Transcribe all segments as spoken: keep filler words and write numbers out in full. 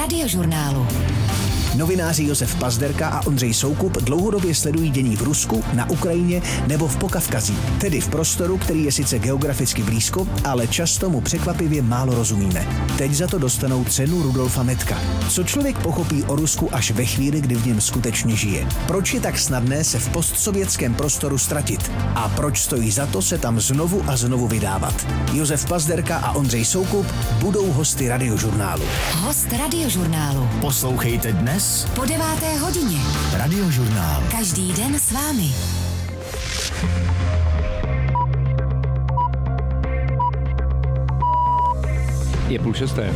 Radiožurnálu. Novináři Josef Pazderka a Ondřej Soukup dlouhodobě sledují dění v Rusku, na Ukrajině nebo v Pokavkazí, tedy v prostoru, který je sice geograficky blízko, ale často mu překvapivě málo rozumíme. Teď za to dostanou cenu Rudolfa Metka. Co člověk pochopí o Rusku až ve chvíli, kdy v něm skutečně žije? Proč je tak snadné se v postsovětském prostoru ztratit? A proč stojí za to se tam znovu a znovu vydávat? Josef Pazderka a Ondřej Soukup budou hosty Radiožurnálu. Host Radiožurnálu. Poslouchejte dnes Po deváté hodině. Radiožurnál. Každý den s vámi. Je půl šesté.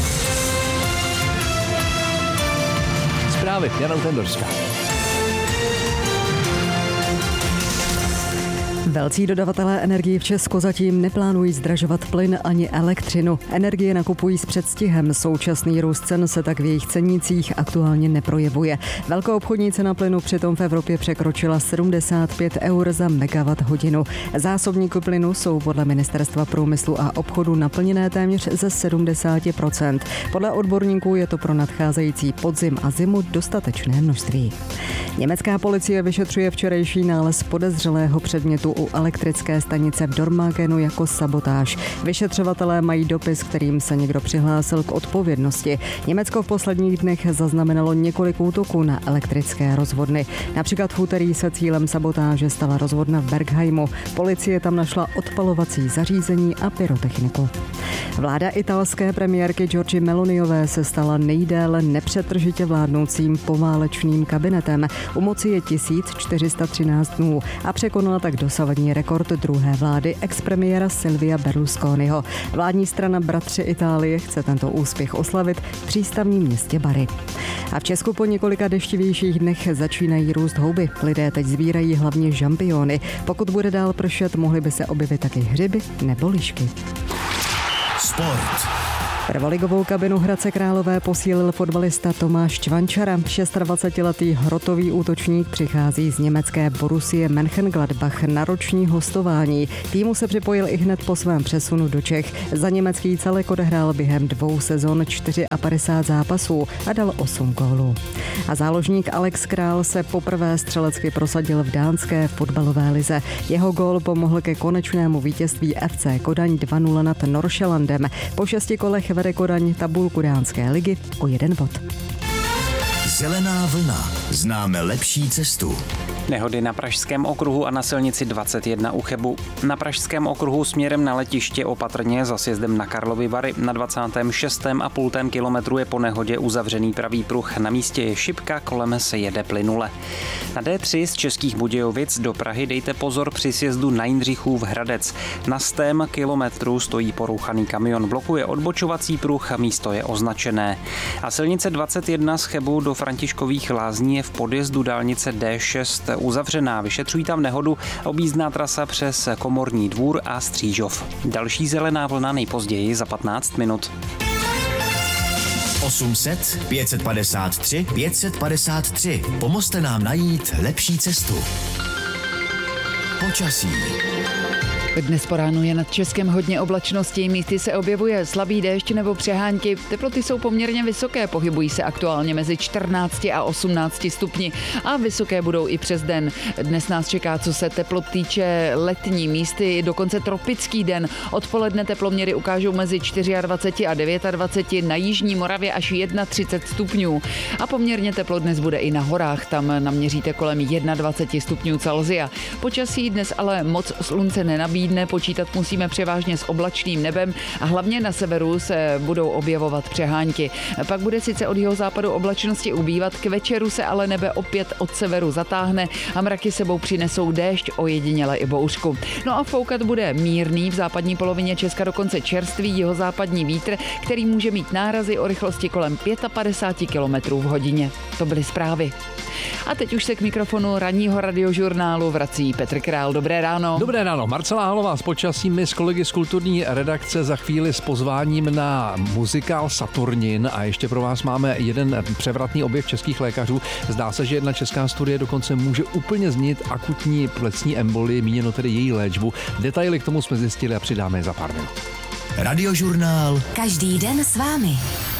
Zprávy Jana Tendorská. Velcí dodavatelé energií v Česku zatím neplánují zdražovat plyn ani elektřinu. Energie nakupují s předstihem. Současný růst cen se tak v jejich cenících aktuálně neprojevuje. Velkoobchodní cena plynu přitom v Evropě překročila sedmdesát pět eur za megawatt hodinu. Zásobníky plynu jsou podle Ministerstva průmyslu a obchodu naplněné téměř ze sedmdesát procent. Podle odborníků je to pro nadcházející podzim a zimu dostatečné množství. Německá policie vyšetřuje včerejší nález podezřelého předmětu u elektrické stanice v Dormagenu jako sabotáž. Vyšetřovatelé mají dopis, kterým se někdo přihlásil k odpovědnosti. Německo v posledních dnech zaznamenalo několik útoků na elektrické rozvodny. Například v úterý se cílem sabotáže stala rozvodna v Bergheimu. Policie tam našla odpalovací zařízení a pyrotechniku. Vláda italské premiérky Giorgie Meloniové se stala nejdéle nepřetržitě vládnoucím poválečným kabinetem. U moci je tisíc čtyři sta třináct dnů a překonala tak dosavadní rekord druhé vlády expremiéra Silvia Berlusconiho. Vládní strana Bratři Itálie chce tento úspěch oslavit v přístavním městě Bari. A v Česku po několika deštivějších dnech začínají růst houby. Lidé teď sbírají hlavně žampiony. Pokud bude dál pršet, mohly by se objevit taky hřiby nebo lišky. Sport. Prvoligovou kabinu Hradce Králové posílil fotbalista Tomáš Čvančara. dvacetišestiletý hrotový útočník přichází z německé Borussie Mönchengladbach na roční hostování. Týmu se připojil i hned po svém přesunu do Čech. Za německý celek odehrál během dvou sezon padesát čtyři zápasů a dal osm gólů. A záložník Alex Král se poprvé střelecky prosadil v dánské fotbalové lize. Jeho gól pomohl ke konečnému vítězství F C Kodaň dva nula nad Nordsjællandem. Po šesti kolech vede Kodaň tabulku dánské ligy o jeden bod. Zelená vlna. Známe lepší cestu. Nehody na Pražském okruhu a na silnici dvacet jedna u Chebu. Na Pražském okruhu směrem na letiště opatrně za sjezdem na Karlovy Vary. Na dvacátém šestém a půl kilometru je po nehodě uzavřený pravý pruh. Na místě je šipka, kolem se jede plynule. Na D tři z Českých Budějovic do Prahy dejte pozor při sjezdu na Jindřichův Hradec. Na stém kilometru stojí porouchaný kamion, blokuje odbočovací pruh a místo je označené. A silnice dvacet jedna z Chebu do Františkových Lázní je v podjezdu dálnice D šest uzavřená. Vyšetřují tam nehodu, objízdná trasa přes Komorní dvůr a Střížov. Další zelená vlna nejpozději za patnáct minut. osm set pět set padesát tři pět set padesát tři. Pomozte nám najít lepší cestu. Počasí. Dnes po ránu je nad Českem hodně oblačností, místy se objevuje slabý déšť nebo přehánky. Teploty jsou poměrně vysoké, pohybují se aktuálně mezi čtrnácti a osmnácti stupni a vysoké budou i přes den. Dnes nás čeká, co se teplot týče, letní, místy dokonce tropický den. Odpoledne teploměry ukážou mezi dvacet čtyři a dvacet devět, na jižní Moravě až třicet jedna stupňů. A poměrně teplo dnes bude i na horách, tam naměříte kolem dvacet jedna stupňů Celsia. Počasí dnes ale moc slunce nenabídne. Dne počítat musíme převážně s oblačným nebem a hlavně na severu se budou objevovat přehánky. Pak bude sice od jihozápadu oblačnosti ubývat, k večeru se ale nebe opět od severu zatáhne a mraky sebou přinesou déšť, ojediněle i bouřku. No a foukat bude mírný, v západní polovině Česka dokonce čerstvý jihozápadní vítr, který může mít nárazy o rychlosti kolem padesát pět kilometrů v hodině. To byly zprávy. A teď už se k mikrofonu ranního radiožurnálu vrací Petr Král. Dobré ráno. Dobré ráno. Marcela Halová s počasím, my s kolegy z kulturní redakce za chvíli s pozváním na muzikál Saturnin a ještě pro vás máme jeden převratný objev českých lékařů. Zdá se, že jedna česká studie dokonce může úplně změnit akutní plicní embolii, míněno tedy její léčbu. Detaily k tomu jsme zjistili a přidáme je za pár minut. Radiožurnál. Každý den s vámi.